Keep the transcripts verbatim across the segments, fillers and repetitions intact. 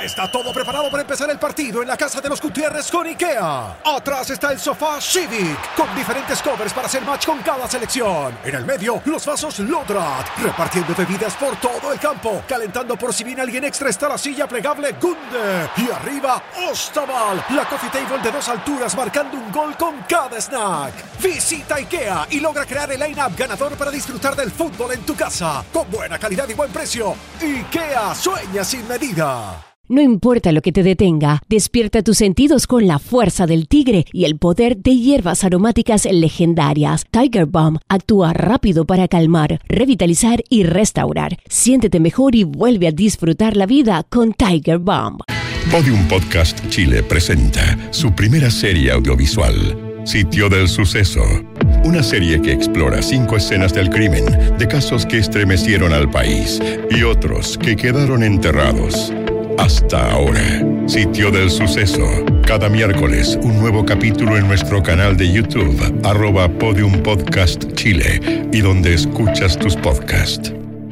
Ya está todo preparado para empezar el partido en la casa de los Gutiérrez con IKEA. Atrás está el sofá Civic, con diferentes covers para hacer match con cada selección. En el medio, los vasos Lodrat, repartiendo bebidas por todo el campo. Calentando por si viene alguien extra está la silla plegable Gunde. Y arriba, Ostaval, la coffee table de dos alturas marcando un gol con cada snack. Visita IKEA y logra crear el line-up ganador para disfrutar del fútbol en tu casa. Con buena calidad y buen precio. IKEA, sueña sin medida. No importa lo que te detenga, despierta tus sentidos con la fuerza del tigre y el poder de hierbas aromáticas legendarias. Tiger Balm actúa rápido para calmar, revitalizar y restaurar. Siéntete mejor y vuelve a disfrutar la vida con Tiger Balm. Podium Podcast Chile presenta su primera serie audiovisual, Sitio del Suceso. Una serie que explora cinco escenas del crimen, de casos que estremecieron al país y otros que quedaron enterrados. Hasta ahora, Sitio del Suceso. Cada miércoles, un nuevo capítulo en nuestro canal de YouTube, arroba Podium Podcast Chile, y donde escuchas tus podcasts.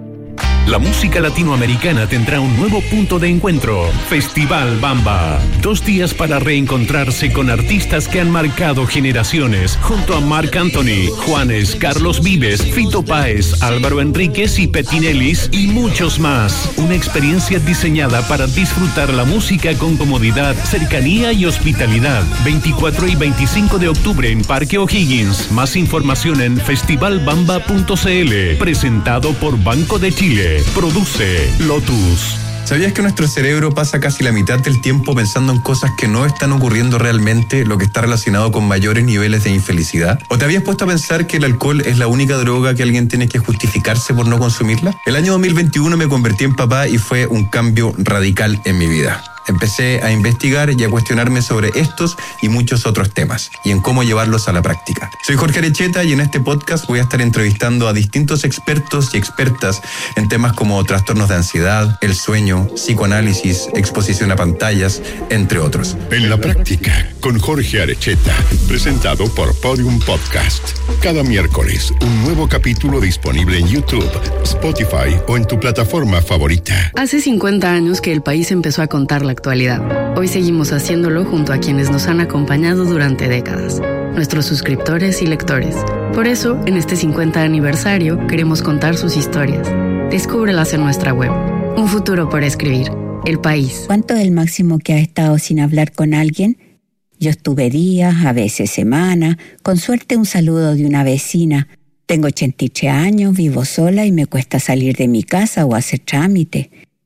La música latinoamericana tendrá un nuevo punto de encuentro. Festival Bamba. Dos días para reencontrarse con artistas que han marcado generaciones. Junto a Marc Anthony, Juanes, Carlos Vives, Fito Páez, Álvaro Enríquez y Petinelis y muchos más. Una experiencia diseñada para disfrutar la música con comodidad, cercanía y hospitalidad. veinticuatro y veinticinco de octubre en Parque O'Higgins. Más información en festival bamba punto c l. Presentado por Banco de Chile. Produce Lotus. ¿Sabías que nuestro cerebro pasa casi la mitad del tiempo pensando en cosas que no están ocurriendo realmente, lo que está relacionado con mayores niveles de infelicidad? ¿O te habías puesto a pensar que el alcohol es la única droga que alguien tiene que justificarse por no consumirla? El año dos mil veintiuno me convertí en papá y fue un cambio radical en mi vida. Empecé a investigar y a cuestionarme sobre estos y muchos otros temas y en cómo llevarlos a la práctica. Soy Jorge Arecheta y en este podcast voy a estar entrevistando a distintos expertos y expertas en temas como trastornos de ansiedad, el sueño, psicoanálisis, exposición a pantallas, entre otros. En la práctica, con Jorge Arecheta, presentado por Podium Podcast. Cada miércoles, un nuevo capítulo disponible en YouTube, Spotify o en tu plataforma favorita. Hace cincuenta años que el país empezó a contar la actualidad. Hoy seguimos haciéndolo junto a quienes nos han acompañado durante décadas, nuestros suscriptores y lectores. Por eso, en este cincuenta aniversario, queremos contar sus historias. Descúbrelas en nuestra web. Un futuro por escribir. El País. ¿Cuánto es el máximo que has estado sin hablar con alguien? Yo estuve días, a veces semanas, con suerte un saludo de una vecina. Tengo ochenta y tres años, vivo sola y me cuesta salir de mi casa o hacer trámite.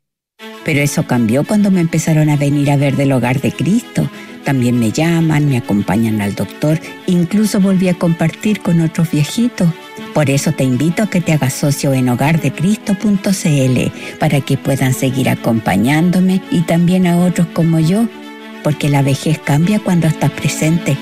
Pero eso cambió cuando me empezaron a venir a ver del Hogar de Cristo. También me llaman, me acompañan al doctor, incluso volví a compartir con otros viejitos. Por eso te invito a que te hagas socio en hogar de cristo punto c l para que puedan seguir acompañándome y también a otros como yo, porque la vejez cambia cuando estás presente.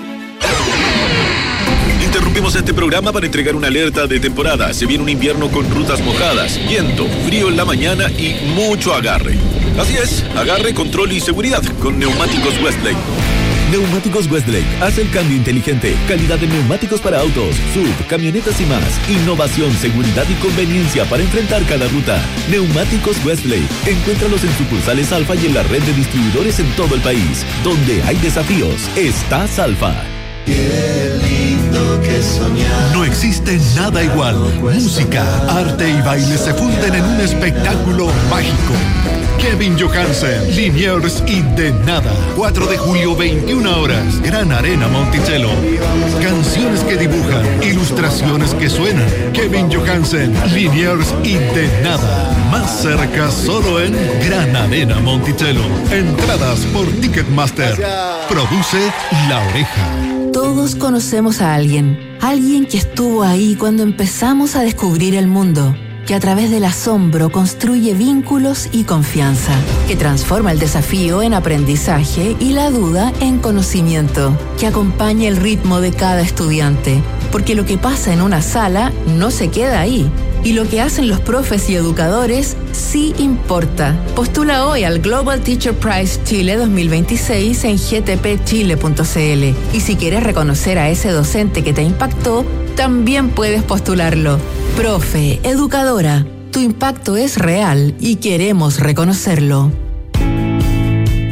Interrumpimos este programa para entregar una alerta de temporada. Se viene un invierno con rutas mojadas, viento, frío en la mañana y mucho agarre. Así es, agarre, control y seguridad con Neumáticos Westlake. Neumáticos Westlake hace el cambio inteligente. Calidad de neumáticos para autos, sub, camionetas y más. Innovación, seguridad y conveniencia para enfrentar cada ruta. Neumáticos Westlake. Encuéntralos en sucursales Alfa y en la red de distribuidores en todo el país. Donde hay desafíos, está Alfa. Qué lindo que soñar. No existe nada igual. Música, arte y baile se funden en un espectáculo mágico. Kevin Johansen, Liniers y De Nada. cuatro de julio, veintiuna horas. Gran Arena Monticello. Canciones que dibujan, ilustraciones que suenan. Kevin Johansen, Liniers y De Nada. Más cerca solo en Gran Arena Monticello. Entradas por Ticketmaster. Produce La Oreja. Todos conocemos a alguien, alguien que estuvo ahí cuando empezamos a descubrir el mundo, que a través del asombro construye vínculos y confianza, que transforma el desafío en aprendizaje y la duda en conocimiento, que acompaña el ritmo de cada estudiante, porque lo que pasa en una sala no se queda ahí. Y lo que hacen los profes y educadores sí importa. Postula hoy al Global Teacher Prize Chile dos mil veintiséis en g t p chile punto c l. Y si quieres reconocer a ese docente que te impactó, también puedes postularlo. Profe, educadora, tu impacto es real y queremos reconocerlo.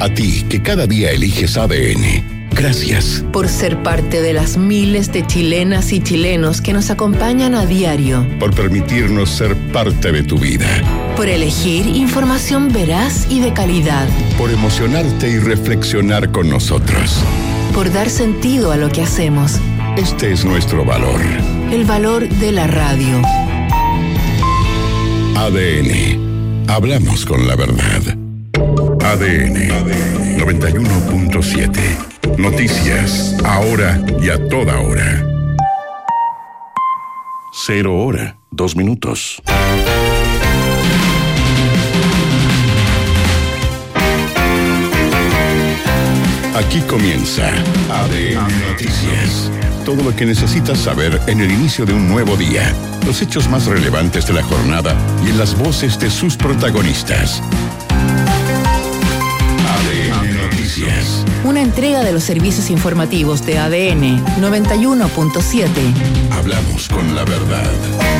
A ti, que cada día eliges A D N. Gracias. Por ser parte de las miles de chilenas y chilenos que nos acompañan a diario. Por permitirnos ser parte de tu vida. Por elegir información veraz y de calidad. Por emocionarte y reflexionar con nosotros. Por dar sentido a lo que hacemos. Este es nuestro valor. El valor de la radio. A D N. Hablamos con la verdad. A D N noventa y uno punto siete. Noticias, ahora y a toda hora. Cero hora, dos minutos. Aquí comienza A D N Noticias. Todo lo que necesitas saber en el inicio de un nuevo día. Los hechos más relevantes de la jornada y en las voces de sus protagonistas. A D N Noticias. Una entrega de los servicios informativos de A D N noventa y uno punto siete. Hablamos con la verdad.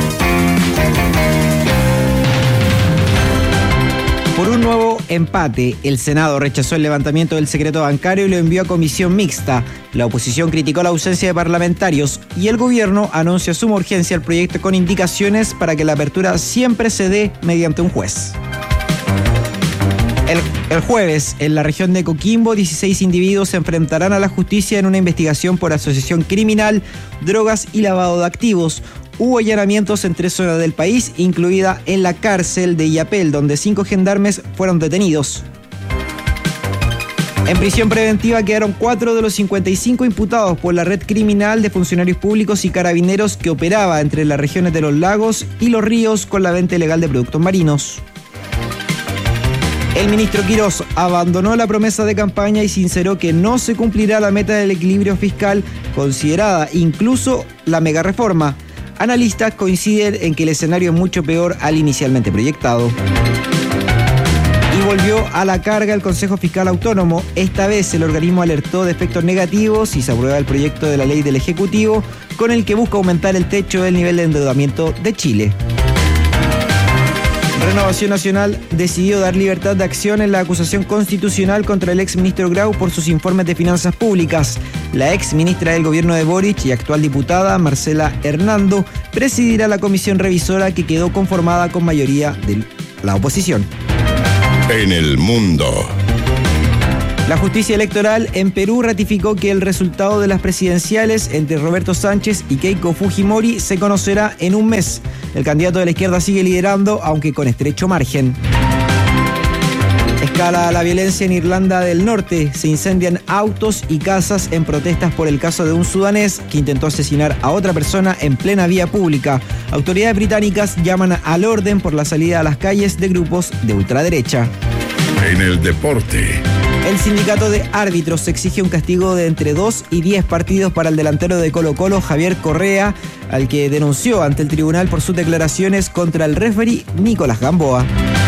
Por un nuevo empate, el Senado rechazó el levantamiento del secreto bancario y lo envió a comisión mixta. La oposición criticó la ausencia de parlamentarios y el gobierno anuncia suma urgencia al proyecto con indicaciones para que la apertura siempre se dé mediante un juez. El, el jueves, en la región de Coquimbo, dieciséis individuos se enfrentarán a la justicia en una investigación por asociación criminal, drogas y lavado de activos. Hubo allanamientos en tres zonas del país, incluida en la cárcel de Illapel, donde cinco gendarmes fueron detenidos. En prisión preventiva quedaron cuatro de los cincuenta y cinco imputados por la red criminal de funcionarios públicos y carabineros que operaba entre las regiones de los lagos y los ríos con la venta ilegal de productos marinos. El ministro Quirós abandonó la promesa de campaña y sinceró que no se cumplirá la meta del equilibrio fiscal, considerada incluso la megareforma. Analistas coinciden en que el escenario es mucho peor al inicialmente proyectado. Y volvió a la carga el Consejo Fiscal Autónomo. Esta vez el organismo alertó de efectos negativos y se aprueba el proyecto de la ley del Ejecutivo con el que busca aumentar el techo del nivel de endeudamiento de Chile. Renovación Nacional decidió dar libertad de acción en la acusación constitucional contra el exministro Grau por sus informes de finanzas públicas. La exministra del gobierno de Boric y actual diputada Marcela Hernando presidirá la comisión revisora que quedó conformada con mayoría de la oposición. En el mundo. La justicia electoral en Perú ratificó que el resultado de las presidenciales entre Roberto Sánchez y Keiko Fujimori se conocerá en un mes. El candidato de la izquierda sigue liderando, aunque con estrecho margen. Escala la violencia en Irlanda del Norte. Se incendian autos y casas en protestas por el caso de un sudanés que intentó asesinar a otra persona en plena vía pública. Autoridades británicas llaman al orden por la salida a las calles de grupos de ultraderecha. En el deporte. El sindicato de árbitros exige un castigo de entre dos y diez partidos para el delantero de Colo-Colo, Javier Correa, al que denunció ante el tribunal por sus declaraciones contra el referee Nicolás Gamboa.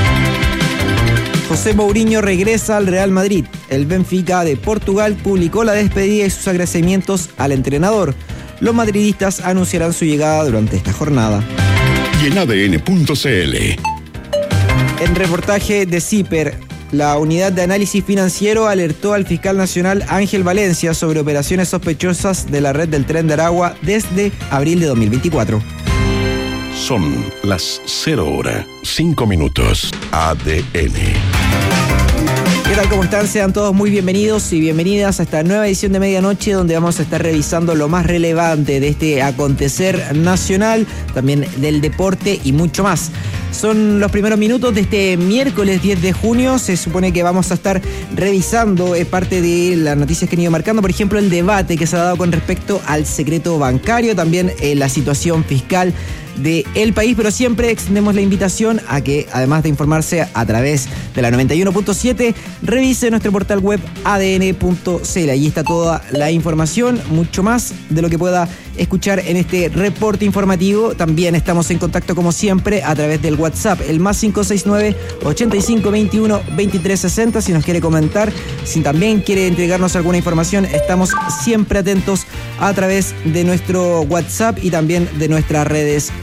José Mourinho regresa al Real Madrid. El Benfica de Portugal publicó la despedida y sus agradecimientos al entrenador. Los madridistas anunciarán su llegada durante esta jornada. Y en A D N punto C L. En reportaje de CIPER, la unidad de análisis financiero alertó al fiscal nacional Ángel Valencia sobre operaciones sospechosas de la red del Tren de Aragua desde abril de dos mil veinticuatro. Son las cero hora, cinco minutos. A D N. ¿Qué tal? ¿Cómo están? Sean todos muy bienvenidos y bienvenidas a esta nueva edición de Medianoche, donde vamos a estar revisando lo más relevante de este acontecer nacional, también del deporte y mucho más. Son los primeros minutos de este miércoles diez de junio. Se supone que vamos a estar revisando eh, parte de las noticias que han ido marcando. Por ejemplo, el debate que se ha dado con respecto al secreto bancario. También eh, la situación fiscal del país, pero siempre extendemos la invitación a que, además de informarse a través de la noventa y uno punto siete, revise nuestro portal web A D N punto C L. Allí está toda la información, mucho más de lo que pueda escuchar en este reporte informativo. También estamos en contacto, como siempre, a través del WhatsApp, el más cinco seis nueve, ochenta y cinco veintiuno, veintitrés sesenta. Si nos quiere comentar, si también quiere entregarnos alguna información, estamos siempre atentos a través de nuestro WhatsApp y también de nuestras redes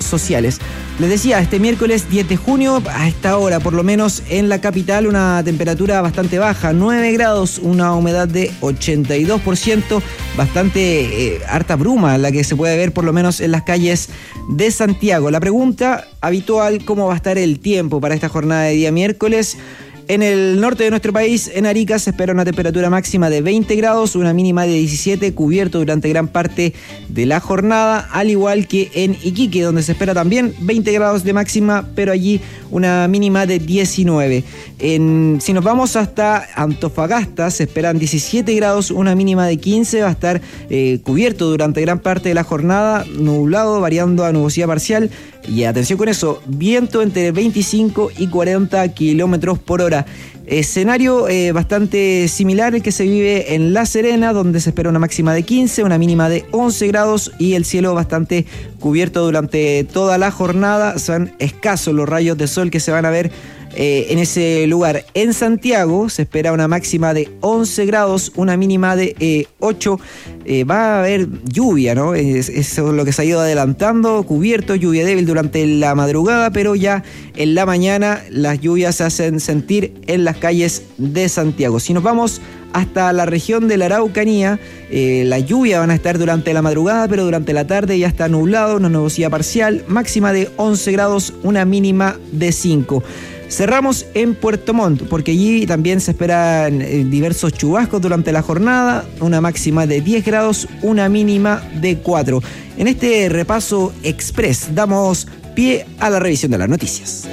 sociales. Les decía, este miércoles diez de junio, a esta hora por lo menos en la capital, una temperatura bastante baja, nueve grados, una humedad de ochenta y dos por ciento, bastante eh, harta bruma la que se puede ver por lo menos en las calles de Santiago. La pregunta habitual, ¿cómo va a estar el tiempo para esta jornada de día miércoles? En el norte de nuestro país, en Arica, se espera una temperatura máxima de veinte grados, una mínima de diecisiete, cubierto durante gran parte de la jornada, al igual que en Iquique, donde se espera también veinte grados de máxima, pero allí una mínima de diecinueve. En, si nos vamos hasta Antofagasta, se esperan diecisiete grados, una mínima de quince, va a estar eh, cubierto durante gran parte de la jornada, nublado, variando a nubosidad parcial. Y atención con eso, viento entre veinticinco y cuarenta kilómetros por hora. Escenario eh, bastante similar al que se vive en La Serena, donde se espera una máxima de quince, una mínima de once grados y el cielo bastante cubierto durante toda la jornada. Son escasos los rayos de sol que se van a ver Eh, en ese lugar. En Santiago se espera una máxima de once grados, una mínima de eh, ocho. Eh, va a haber lluvia, ¿no? Es, eso es lo que se ha ido adelantando, cubierto, lluvia débil durante la madrugada, pero ya en la mañana las lluvias se hacen sentir en las calles de Santiago. Si nos vamos hasta la región de la Araucanía, eh, las lluvias van a estar durante la madrugada, pero durante la tarde ya está nublado, una nubosidad parcial, máxima de once grados, una mínima de cinco. Cerramos en Puerto Montt, porque allí también se esperan diversos chubascos durante la jornada, una máxima de diez grados, una mínima de cuatro. En este repaso express damos pie a la revisión de las noticias.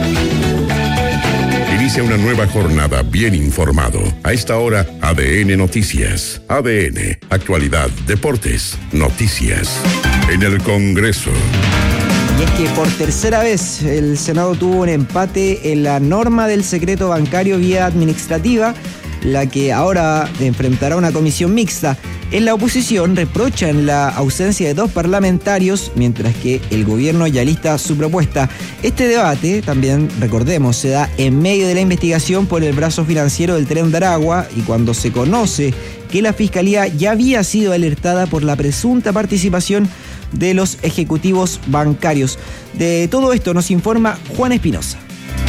Inicia una nueva jornada bien informado. A esta hora, A D N Noticias. A D N, actualidad, deportes, noticias. En el Congreso. Y es que por tercera vez el Senado tuvo un empate en la norma del secreto bancario vía administrativa, la que ahora enfrentará una comisión mixta. En la oposición reprochan la ausencia de dos parlamentarios, mientras que el gobierno ya lista su propuesta. Este debate, también recordemos, se da en medio de la investigación por el brazo financiero del Tren de Aragua y cuando se conoce que la Fiscalía ya había sido alertada por la presunta participación de los ejecutivos bancarios. De todo esto nos informa Juan Espinosa.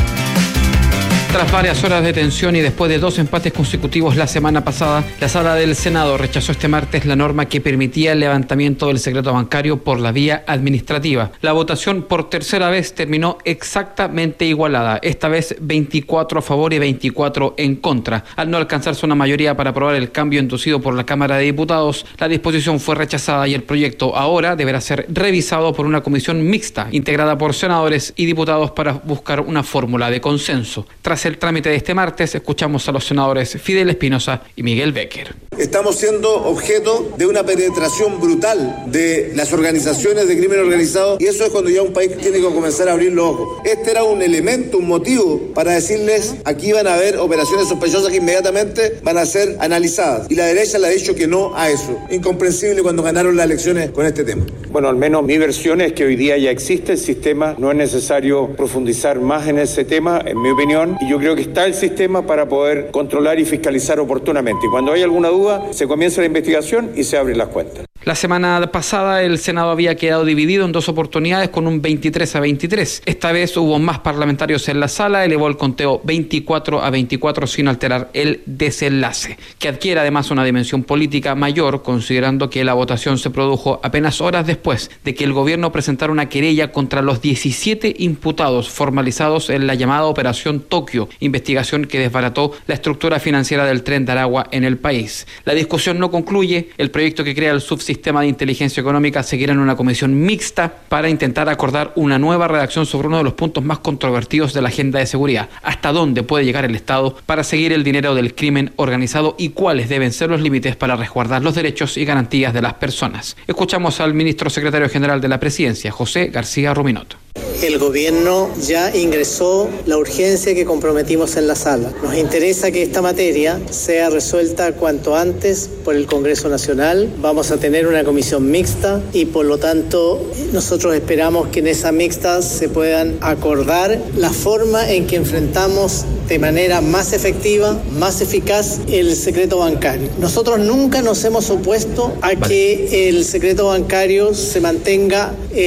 Tras varias horas de tensión y después de dos empates consecutivos la semana pasada, la Sala del Senado rechazó este martes la norma que permitía el levantamiento del secreto bancario por la vía administrativa. La votación por tercera vez terminó exactamente igualada, esta vez veinticuatro a favor y veinticuatro en contra. Al no alcanzarse una mayoría para aprobar el cambio inducido por la Cámara de Diputados, la disposición fue rechazada y el proyecto ahora deberá ser revisado por una comisión mixta, integrada por senadores y diputados para buscar una fórmula de consenso. Tras el trámite de este martes, escuchamos a los senadores Fidel Espinosa y Miguel Becker. Estamos siendo objeto de una penetración brutal de las organizaciones de crimen organizado y eso es cuando ya un país tiene que comenzar a abrir los ojos. Este era un elemento, un motivo para decirles aquí van a haber operaciones sospechosas que inmediatamente van a ser analizadas y la derecha le ha dicho que no a eso. Incomprensible cuando ganaron las elecciones con este tema. Bueno, al menos mi versión es que hoy día ya existe el sistema, no es necesario profundizar más en ese tema, en mi opinión, y yo creo que está el sistema para poder controlar y fiscalizar oportunamente. Y cuando hay alguna duda, se comienza la investigación y se abren las cuentas. La semana pasada el Senado había quedado dividido en dos oportunidades con un veintitrés a veintitrés. Esta vez hubo más parlamentarios en la sala, elevó el conteo veinticuatro a veinticuatro sin alterar el desenlace, que adquiere además una dimensión política mayor, considerando que la votación se produjo apenas horas después de que el gobierno presentara una querella contra los diecisiete imputados formalizados en la llamada Operación Tokio, investigación que desbarató la estructura financiera del Tren de Aragua en el país. La discusión no concluye, el proyecto que crea el subsistema Sistema de Inteligencia Económica seguirá en una comisión mixta para intentar acordar una nueva redacción sobre uno de los puntos más controvertidos de la agenda de seguridad. ¿Hasta dónde puede llegar el Estado para seguir el dinero del crimen organizado y cuáles deben ser los límites para resguardar los derechos y garantías de las personas? Escuchamos al ministro secretario general de la Presidencia, José García Ruminot. El gobierno ya ingresó la urgencia que comprometimos en la sala. Nos interesa que esta materia sea resuelta cuanto antes por el Congreso Nacional. Vamos a tener una comisión mixta y por lo tanto nosotros esperamos que en esa mixta se puedan acordar la forma en que enfrentamos de manera más efectiva, más eficaz el secreto bancario. Nosotros nunca nos hemos opuesto a que el secreto bancario se mantenga eh,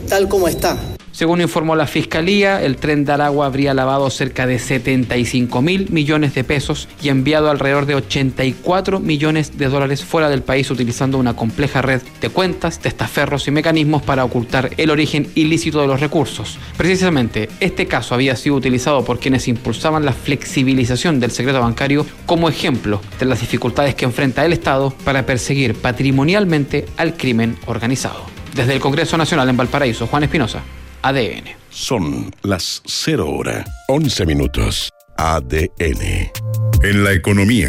tal como está. Según informó la Fiscalía, el Tren de Aragua habría lavado cerca de setenta y cinco mil millones de pesos y enviado alrededor de ochenta y cuatro millones de dólares fuera del país utilizando una compleja red de cuentas, testaferros y mecanismos para ocultar el origen ilícito de los recursos. Precisamente, este caso había sido utilizado por quienes impulsaban la flexibilización del secreto bancario como ejemplo de las dificultades que enfrenta el Estado para perseguir patrimonialmente al crimen organizado. Desde el Congreso Nacional en Valparaíso, Juan Espinosa, A D N. Son las cero hora, once minutos. A D N. En la economía.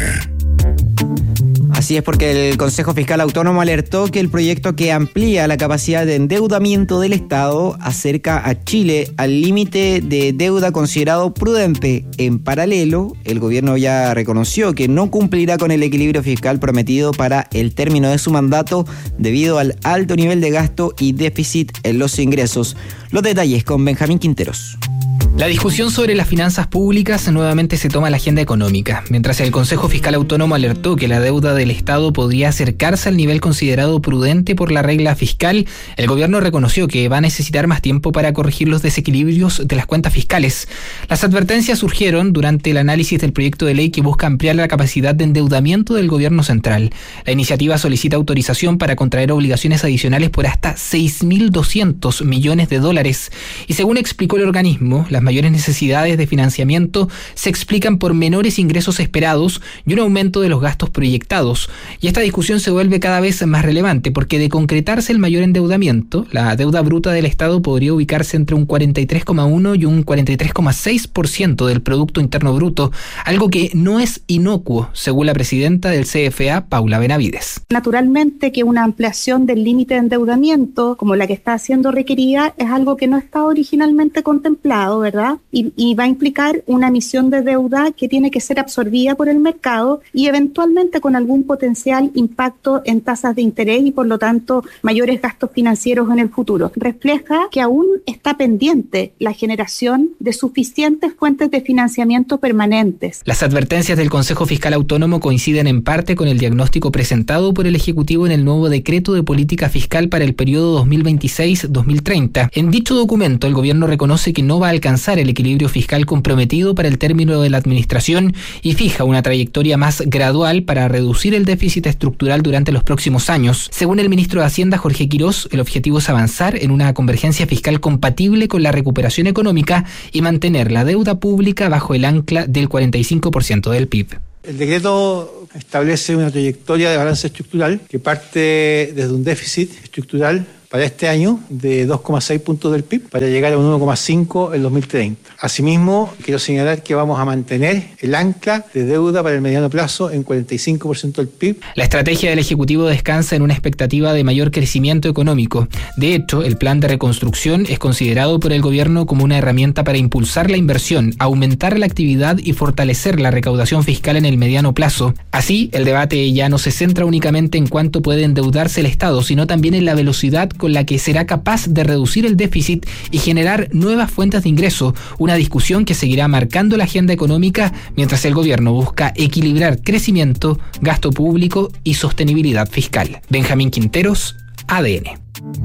Así es, porque el Consejo Fiscal Autónomo alertó que el proyecto que amplía la capacidad de endeudamiento del Estado acerca a Chile al límite de deuda considerado prudente. En paralelo, el gobierno ya reconoció que no cumplirá con el equilibrio fiscal prometido para el término de su mandato debido al alto nivel de gasto y déficit en los ingresos. Los detalles con Benjamín Quinteros. La discusión sobre las finanzas públicas nuevamente se toma a la agenda económica. Mientras el Consejo Fiscal Autónomo alertó que la deuda del Estado podría acercarse al nivel considerado prudente por la regla fiscal, el gobierno reconoció que va a necesitar más tiempo para corregir los desequilibrios de las cuentas fiscales. Las advertencias surgieron durante el análisis del proyecto de ley que busca ampliar la capacidad de endeudamiento del gobierno central. La iniciativa solicita autorización para contraer obligaciones adicionales por hasta seis mil doscientos millones de dólares. Y según explicó el organismo, las mayores necesidades de financiamiento se explican por menores ingresos esperados y un aumento de los gastos proyectados. Y esta discusión se vuelve cada vez más relevante porque de concretarse el mayor endeudamiento, la deuda bruta del Estado podría ubicarse entre un cuarenta y tres coma uno y un cuarenta y tres coma seis por ciento del Producto Interno Bruto, algo que no es inocuo, según la presidenta del C F A, Paula Benavides. Naturalmente que una ampliación del límite de endeudamiento, como la que está siendo requerida, es algo que no estaba originalmente contemplado, ¿verdad? Y, y va a implicar una emisión de deuda que tiene que ser absorbida por el mercado y eventualmente con algún potencial impacto en tasas de interés y por lo tanto mayores gastos financieros en el futuro. Refleja que aún está pendiente la generación de suficientes fuentes de financiamiento permanentes. Las advertencias del Consejo Fiscal Autónomo coinciden en parte con el diagnóstico presentado por el Ejecutivo en el nuevo decreto de política fiscal para el periodo dos mil veintiséis a dos mil treinta. En dicho documento, el gobierno reconoce que no va a alcanzar el equilibrio fiscal comprometido para el término de la administración y fija una trayectoria más gradual para reducir el déficit estructural durante los próximos años. Según el ministro de Hacienda, Jorge Quirós, el objetivo es avanzar en una convergencia fiscal compatible con la recuperación económica y mantener la deuda pública bajo el ancla del cuarenta y cinco por ciento del P I B. El decreto establece una trayectoria de balance estructural que parte desde un déficit estructural para este año de dos coma seis puntos del P I B para llegar a un uno coma cinco en dos mil treinta. Asimismo, quiero señalar que vamos a mantener el ancla de deuda para el mediano plazo en cuarenta y cinco por ciento del P I B. La estrategia del Ejecutivo descansa en una expectativa de mayor crecimiento económico. De hecho, el plan de reconstrucción es considerado por el gobierno como una herramienta para impulsar la inversión, aumentar la actividad y fortalecer la recaudación fiscal en el mediano plazo. Así, el debate ya no se centra únicamente en cuánto puede endeudarse el Estado, sino también en la velocidad con la que será capaz de reducir el déficit y generar nuevas fuentes de ingreso, una discusión que seguirá marcando la agenda económica mientras el gobierno busca equilibrar crecimiento, gasto público y sostenibilidad fiscal. Benjamín Quinteros, A D N.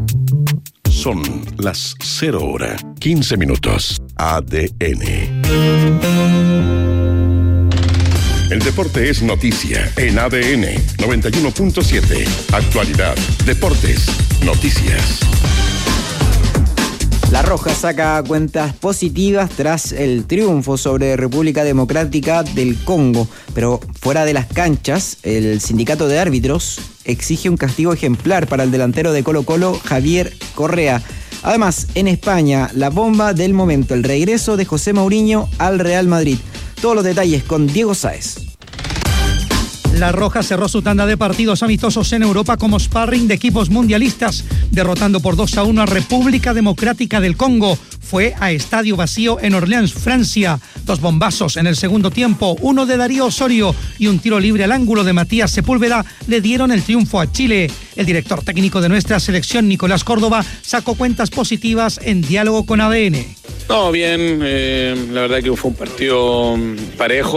Son las cero hora, quince minutos. A D N. El deporte es noticia en A D N noventa y uno punto siete. Actualidad, deportes, noticias. La Roja saca cuentas positivas tras el triunfo sobre República Democrática del Congo, pero fuera de las canchas, el sindicato de árbitros exige un castigo ejemplar para el delantero de Colo-Colo, Javier Correa. Además, en España, la bomba del momento, el regreso de José Mourinho al Real Madrid. Todos los detalles con Diego Sáez. La Roja cerró su tanda de partidos amistosos en Europa como sparring de equipos mundialistas, derrotando por dos a uno a República Democrática del Congo. Fue a estadio vacío en Orleans, Francia. Dos bombazos en el segundo tiempo, uno de Darío Osorio y un tiro libre al ángulo de Matías Sepúlveda le dieron el triunfo a Chile. El director técnico de nuestra selección, Nicolás Córdoba, sacó cuentas positivas en diálogo con A D N. No, bien, eh, la verdad que fue un partido parejo.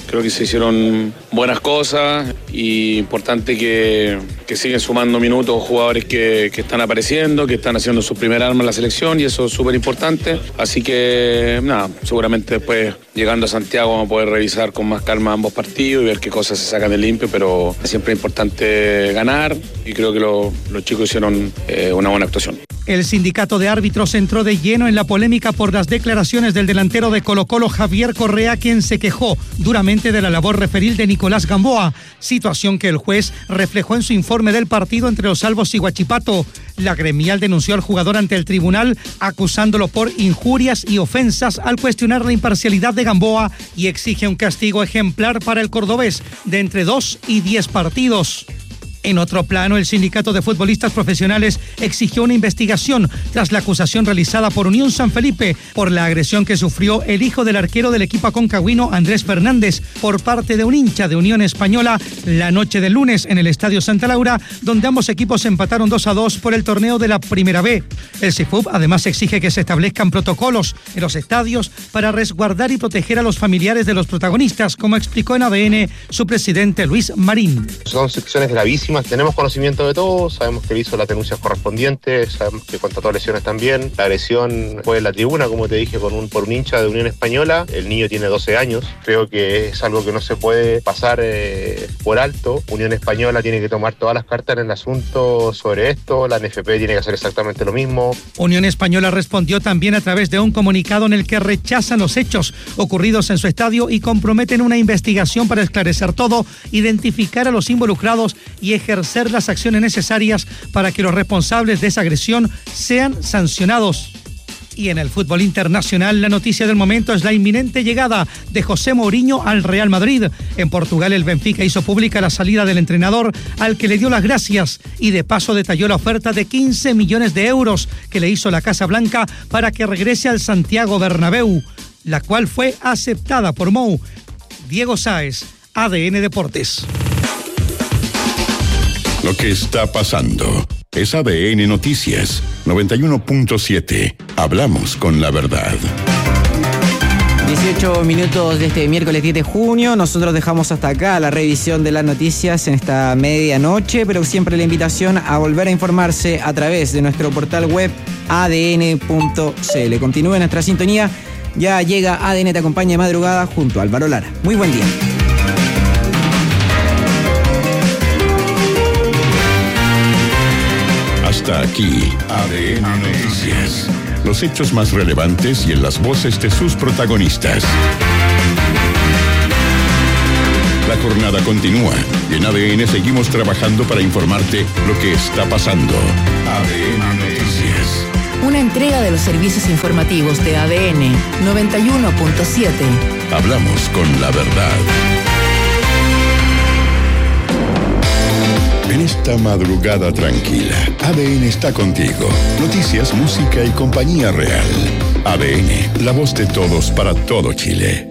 Creo que se hicieron buenas cosas y importante que, que siguen sumando minutos jugadores que, que están apareciendo, que están haciendo su primer arma en la selección y eso es súper importante. Así que nada, seguramente después llegando a Santiago vamos a poder revisar con más calma ambos partidos y ver qué cosas se sacan de limpio, pero siempre es importante ganar y creo que lo, los chicos hicieron eh, una buena actuación. El sindicato de árbitros entró de lleno en la polémica por las declaraciones del delantero de Colo-Colo, Javier Correa, quien se quejó duramente de la labor referil de Nicolás Gamboa, situación que el juez reflejó en su informe del partido entre Los Albos y Huachipato. La gremial denunció al jugador ante el tribunal, acusándolo por injurias y ofensas al cuestionar la imparcialidad de Gamboa y exige un castigo ejemplar para el cordobés de entre dos y diez partidos. En otro plano, el sindicato de futbolistas profesionales exigió una investigación tras la acusación realizada por Unión San Felipe por la agresión que sufrió el hijo del arquero del equipo aconcagüino, Andrés Fernández, por parte de un hincha de Unión Española la noche del lunes en el Estadio Santa Laura, donde ambos equipos empataron dos a dos por el torneo de la Primera B. El C I F U B además exige que se establezcan protocolos en los estadios para resguardar y proteger a los familiares de los protagonistas, como explicó en A D N su presidente Luis Marín. Son secciones gravísimas. Tenemos conocimiento de todo, sabemos que hizo las denuncias correspondientes, sabemos que constató lesiones también. La agresión fue en la tribuna, como te dije, con un, por un hincha de Unión Española. El niño tiene doce años. Creo que es algo que no se puede pasar eh, por alto. Unión Española tiene que tomar todas las cartas en el asunto sobre esto. La N F P tiene que hacer exactamente lo mismo. Unión Española respondió también a través de un comunicado en el que rechazan los hechos ocurridos en su estadio y comprometen una investigación para esclarecer todo, identificar a los involucrados y ejercer las acciones necesarias para que los responsables de esa agresión sean sancionados. Y en el fútbol internacional, la noticia del momento es la inminente llegada de José Mourinho al Real Madrid. En Portugal, el Benfica hizo pública la salida del entrenador, al que le dio las gracias y de paso detalló la oferta de quince millones de euros que le hizo la Casa Blanca para que regrese al Santiago Bernabéu, la cual fue aceptada por Mou. Diego Sáez, A D N Deportes. Lo que está pasando es A D N Noticias noventa y uno punto siete. Hablamos con la verdad. dieciocho minutos de este miércoles diez de junio. Nosotros dejamos hasta acá la revisión de las noticias en esta medianoche, pero siempre la invitación a volver a informarse a través de nuestro portal web A D N punto C L. Continúe nuestra sintonía. Ya llega A D N Te Acompaña de Madrugada junto a Álvaro Lara. Muy buen día. Hasta aquí, A D N Noticias. Los hechos más relevantes y en las voces de sus protagonistas. La jornada continúa y en A D N seguimos trabajando para informarte lo que está pasando. A D N Noticias. Una entrega de los servicios informativos de A D N noventa y uno punto siete. Hablamos con la verdad. En esta madrugada tranquila, A D N está contigo. Noticias, música y compañía real. A D N, la voz de todos para todo Chile.